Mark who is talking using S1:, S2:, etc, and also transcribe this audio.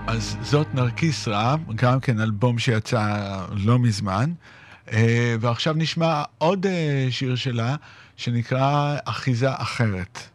S1: אז זאת נרקיסרה, גם כן אלבום שיצא לא מזמן, ועכשיו נשמע עוד שיר שלה, שנקרא אחיזה אחרת.